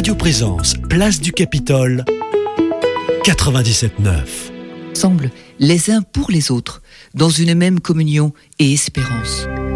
Radio Présence, place du Capitole, 97.9. Ensemble, les uns pour les autres, dans une même communion et espérance.